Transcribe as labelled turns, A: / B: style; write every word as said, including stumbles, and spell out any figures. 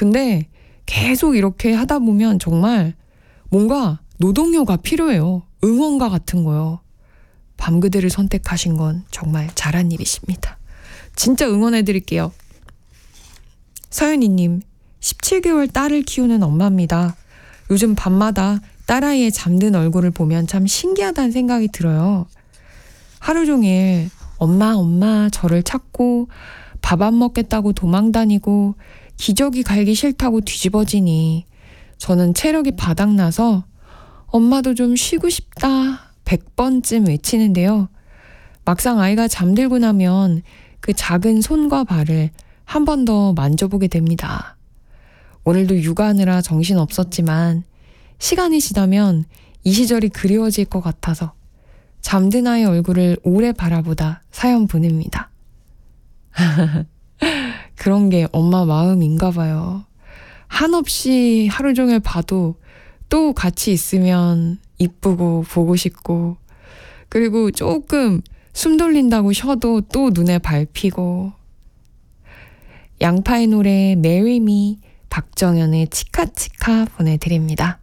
A: 근데 계속 이렇게 하다 보면 정말 뭔가 노동요가 필요해요. 응원가 같은 거요. 밤그대를 선택하신 건 정말 잘한 일이십니다. 진짜 응원해드릴게요. 서윤이님, 십칠 개월 딸을 키우는 엄마입니다. 요즘 밤마다 딸아이의 잠든 얼굴을 보면 참 신기하다는 생각이 들어요. 하루 종일 엄마 엄마 저를 찾고 밥 안 먹겠다고 도망다니고 기저귀 갈기 싫다고 뒤집어지니 저는 체력이 바닥나서 엄마도 좀 쉬고 싶다 백 번쯤 외치는데요. 막상 아이가 잠들고 나면 그 작은 손과 발을 한 번 더 만져보게 됩니다. 오늘도 육아하느라 정신 없었지만 시간이 지나면 이 시절이 그리워질 것 같아서 잠든 아이 얼굴을 오래 바라보다 사연 보냅니다. 그런 게 엄마 마음인가 봐요. 한없이 하루 종일 봐도 또 같이 있으면 이쁘고 보고 싶고, 그리고 조금 숨 돌린다고 쉬어도 또 눈에 밟히고. 양파의 노래 Marry Me, 박정현의 치카치카 보내드립니다.